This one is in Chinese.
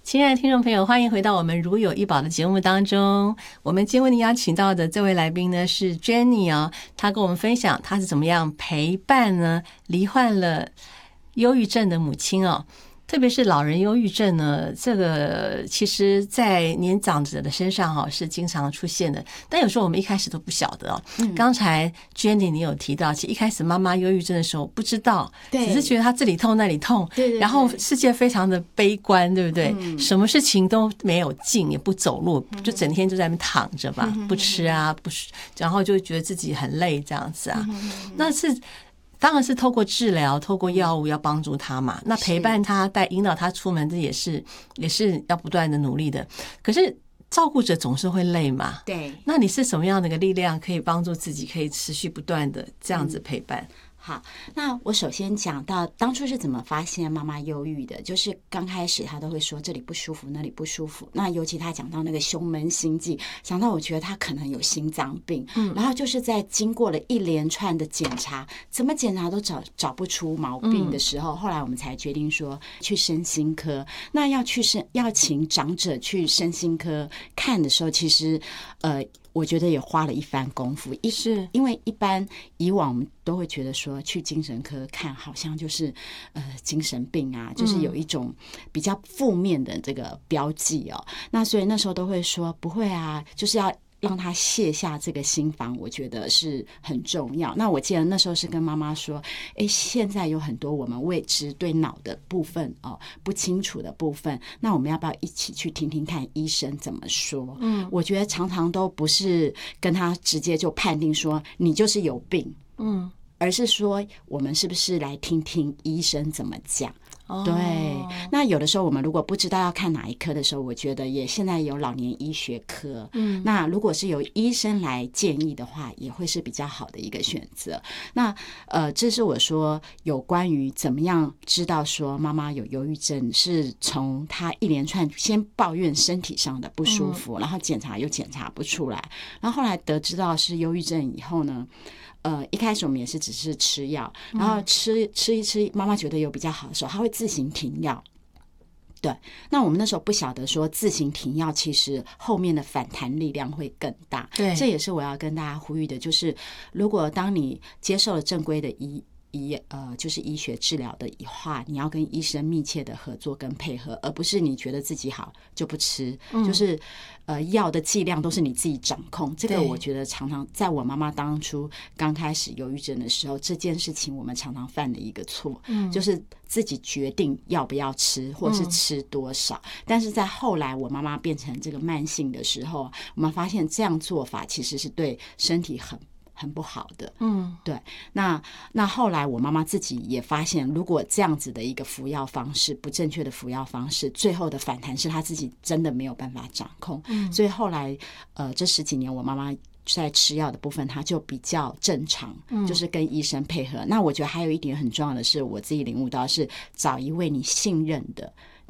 亲爱的听众朋友，欢迎回到我们如有医宝的节目当中。我们今天为您邀请到的这位来宾呢是 Jenny 哦，她跟我们分享她是怎么样陪伴呢罹患了忧郁症的母亲哦。特别是老人忧郁症呢，这个其实在年长者的身上是经常出现的，但有时候我们一开始都不晓得哦。刚才 Jenny 你有提到，其实一开始妈妈忧郁症的时候不知道，只是觉得她这里痛那里痛，对，然后世界非常的悲观，对不对？什么事情都没有劲，也不走路，就整天就在那边躺着吧，不吃啊，然后就觉得自己很累这样子啊。那是当然是透过治疗，透过药物要帮助他嘛。那陪伴他，引导他出门，这也是要不断的努力的。可是照顾者总是会累嘛。 对。 那你是什么样的一个力量，可以帮助自己，可以持续不断的这样子陪伴？ 好，那我首先讲到当初是怎么发现妈妈忧郁的，就是刚开始她都会说这里不舒服那里不舒服，那尤其她讲到那个胸闷心悸，想到我觉得她可能有心脏病，然后就是在经过了一连串的检查，怎么检查都找不出毛病的时候，后来我们才决定说去身心科。那要请长者去身心科看的时候，其实我觉得也花了一番功夫，是因为以往我们都会觉得说去精神科看好像就是精神病啊，就是有一种比较负面的这个标记哦。那所以那时候都会说不会啊，就是要让他卸下这个心防，我觉得是很重要。那我记得那时候是跟妈妈说，现在有很多我们未知对脑的部分不清楚的部分，那我们要不要一起去听听看医生怎么说？我觉得常常都不是跟他直接就判定说你就是有病，而是说我们是不是来听听医生怎么讲。对，那有的时候我们如果不知道要看哪一科的时候，我觉得现在有老年医学科，那如果是由医生来建议的话，也会是比较好的一个选择。那这是我说有关于怎么样知道说妈妈有忧郁症，是从她一连串先抱怨身体上的不舒服，然后检查又检查不出来，然后后来得知到是忧郁症以后呢，一开始我们也是只是吃药，然后吃一吃，妈妈觉得有比较好的时候，她会自行停药。对，那我们那时候不晓得说自行停药，其实后面的反弹力量会更大。对，这也是我要跟大家呼吁的，就是如果当你接受了正规的就是医学治疗的话，你要跟医生密切的合作跟配合，而不是你觉得自己好就不吃，就是药的剂量都是你自己掌控。这个我觉得常常在我妈妈当初刚开始忧郁症的时候，这件事情我们常常犯的一个错，就是自己决定要不要吃或是吃多少，但是在后来我妈妈变成这个慢性的时候，我们发现这样做法其实是对身体很不好的。对。那后来我妈妈自己也发现，如果这样子的一个服药方式，不正确的服药方式，最后的反弹是她自己真的没有办法掌控。所以后来这10几年我妈妈在吃药的部分她就比较正常，就是跟医生配合。那我觉得还有一点很重要的是，我自己领悟到是找一位你信任的